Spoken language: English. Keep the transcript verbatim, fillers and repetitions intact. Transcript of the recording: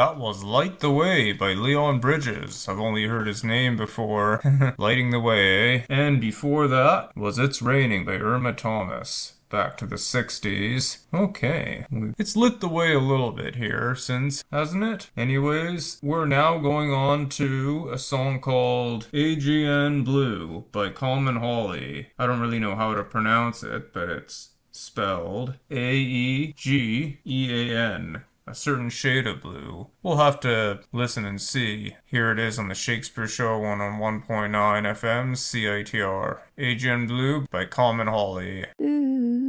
That was Light the Way by Leon Bridges. I've only heard his name before. Lighting the Way, eh? And before that was It's Raining by Irma Thomas. Back to the sixties. Okay. It's lit the way a little bit here since, hasn't it? Anyways, we're now going on to a song called A G N Blue by Common Holly. I don't really know how to pronounce it, but it's spelled A E G E A N. A certain shade of blue. We'll have to listen and see. Here it is on the Shakespeare Show one oh one point nine F M C I T R. A G N Blue by Common Holly.